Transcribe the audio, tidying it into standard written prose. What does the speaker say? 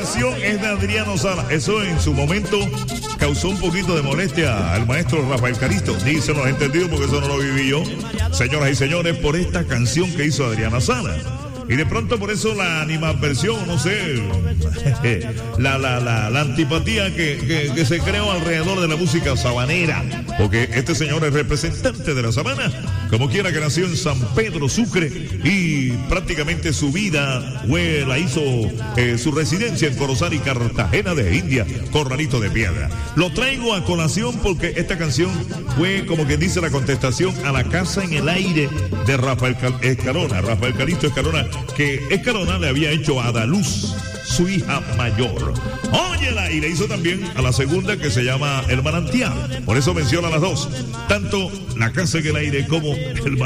canción es de Adriano Sala. Eso en su momento causó un poquito de molestia al maestro Rafael Caristo. Ni se lo he entendido porque eso no lo viví yo. Señoras y señores, por esta canción que hizo Adriana Sala. Y de pronto por eso la animadversión, no sé, la antipatía que se creó alrededor de la música sabanera. Porque este señor es representante de la sabana, como quiera que nació en San Pedro Sucre y prácticamente su vida la hizo su residencia en Corozal y Cartagena de India, Corralito de Piedra. Lo traigo a colación porque esta canción fue, como quien dice, la contestación a La Casa en el Aire de Rafael Escarona, Rafael Caristo Escarona, que Escarona le había hecho a Adaluz, su hija mayor. Óyela, y le hizo también a la segunda, que se llama El Manantial. Por eso menciona las dos, tanto La Casa en el Aire como El Manantial.